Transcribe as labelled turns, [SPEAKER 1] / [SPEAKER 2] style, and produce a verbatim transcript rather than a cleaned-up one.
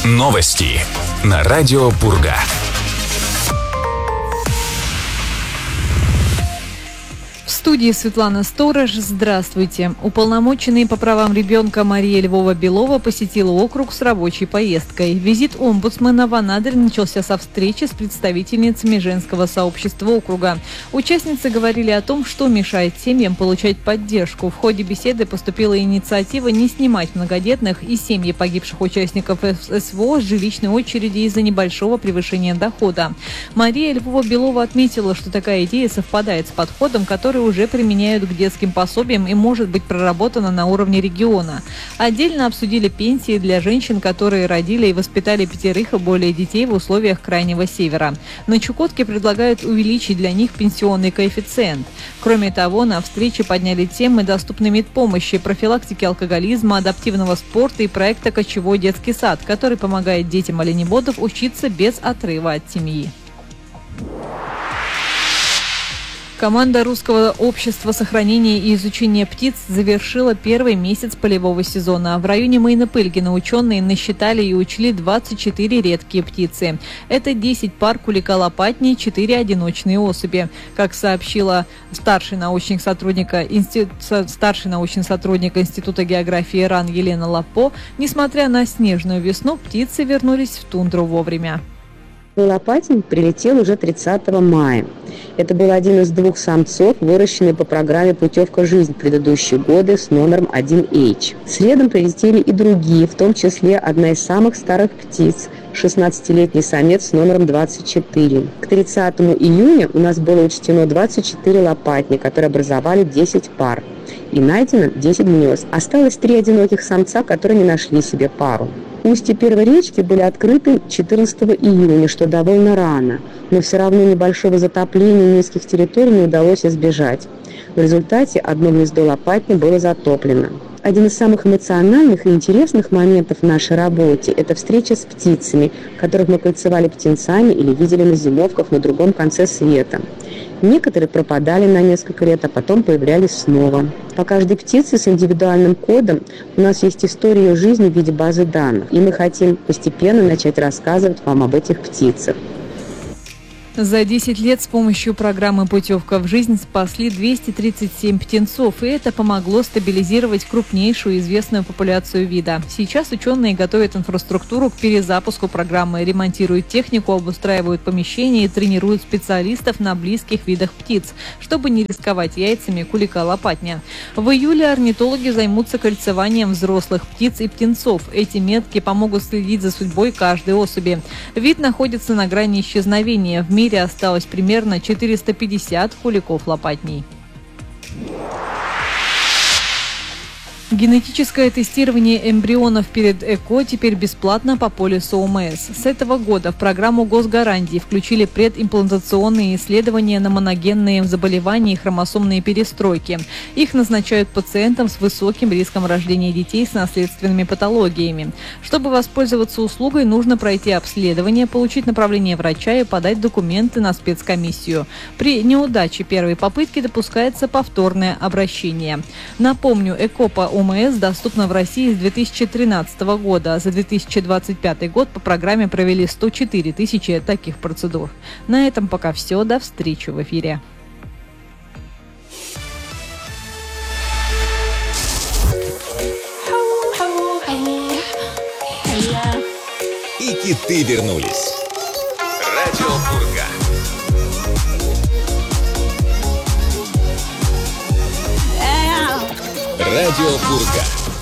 [SPEAKER 1] Новости на радио Пурга.
[SPEAKER 2] В студии Светлана Сторож. Здравствуйте. Уполномоченный по правам ребенка Мария Львова-Белова посетила округ с рабочей поездкой. Визит омбудсмена в Анадырь начался со встречи с представительницами женского сообщества округа. Участницы говорили о том, что мешает семьям получать поддержку. В ходе беседы поступила инициатива не снимать многодетных и семьи погибших участников СВО с жилищной очереди из-за небольшого превышения дохода. Мария Львова-Белова отметила, что такая идея совпадает с подходом, который уже применяют к детским пособиям и может быть проработана на уровне региона. Отдельно обсудили пенсии для женщин, которые родили и воспитали пятерых и более детей в условиях Крайнего Севера. На Чукотке предлагают увеличить для них пенсионный коэффициент. Кроме того, на встрече подняли темы доступной медпомощи, профилактики алкоголизма, адаптивного спорта и проекта «Кочевой детский сад», который помогает детям оленеводов учиться без отрыва от семьи. Команда Русского общества сохранения и изучения птиц завершила первый месяц полевого сезона. В районе Маина-Пыльгина ученые насчитали и учли двадцать четыре редкие птицы. Это десять пар кулика-лопатней, четыре одиночные особи. Как сообщила старший научный сотрудник, институт, старший научный сотрудник Института географии РАН Елена Лапо, несмотря на снежную весну, птицы вернулись в тундру вовремя.
[SPEAKER 3] Лопатин прилетел уже тридцатого мая. Это был один из двух самцов, выращенный по программе «Путевка жизнь» в предыдущие годы с номером один эйч. Следом прилетели и другие, в том числе одна из самых старых птиц – шестнадцатилетний самец с номером двадцать четыре. К тридцатому июня у нас было учтено двадцать четыре лопатни, которые образовали десять пар. И найдено десять гнезд. Осталось три одиноких самца, которые не нашли себе пару. Устья первой речки были открыты четырнадцатого июня, что довольно рано, но все равно небольшого затопления низких территорий не удалось избежать. В результате одно гнездо лопатни было затоплено. Один из самых эмоциональных и интересных моментов в нашей работе – это встреча с птицами, которых мы кольцевали птенцами или видели на зимовках на другом конце света. Некоторые пропадали на несколько лет, а потом появлялись снова. По каждой птице с индивидуальным кодом у нас есть история ее жизни в виде базы данных, и мы хотим постепенно начать рассказывать вам об этих птицах.
[SPEAKER 2] За десять лет с помощью программы «Путевка в жизнь» спасли двести тридцать семь птенцов, и это помогло стабилизировать крупнейшую известную популяцию вида. Сейчас ученые готовят инфраструктуру к перезапуску программы, ремонтируют технику, обустраивают помещения и тренируют специалистов на близких видах птиц, чтобы не рисковать яйцами кулика-лопатня. В июле орнитологи займутся кольцеванием взрослых птиц и птенцов. Эти метки помогут следить за судьбой каждой особи. Вид находится на грани исчезновения. В мире В мире осталось примерно четыреста пятьдесят куликов-лопатней. Генетическое тестирование эмбрионов перед ЭКО теперь бесплатно по полису ОМС. С этого года в программу госгарантий включили предимплантационные исследования на моногенные заболевания и хромосомные перестройки. Их назначают пациентам с высоким риском рождения детей с наследственными патологиями. Чтобы воспользоваться услугой, нужно пройти обследование, получить направление врача и подать документы на спецкомиссию. При неудаче первой попытки допускается повторное обращение. Напомню, ЭКО по ОМС доступна в России с две тысячи тринадцатого года. За две тысячи двадцать пятый год по программе провели сто четыре тысячи таких процедур. На этом пока все. До встречи в эфире.
[SPEAKER 1] И киты вернулись. Радио Пурга. Радио Пурга.